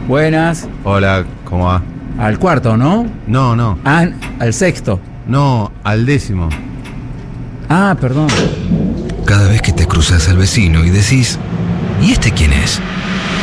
Buenas. Hola, ¿cómo va? Al cuarto, ¿no? No, Ah, al sexto. no, al 10º. Ah, perdón. Cada vez que te cruzas al vecino y decís, ¿y este quién es?